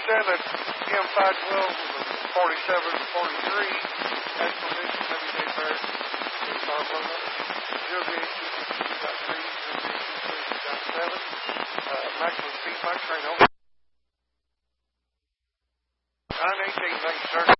understand that M512 was a 47 to 43. Has permission every day fair. Car blown up. 0V822.3, 0V822.7. Maximum speed, max train over. 918, thank you, sir.